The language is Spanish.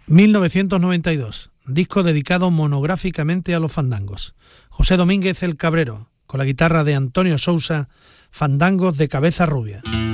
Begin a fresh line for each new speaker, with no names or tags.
1992, disco dedicado monográficamente a los fandangos. José Domínguez el Cabrero, con la guitarra de Antonio Sousa, Fandangos de Cabeza Rubia.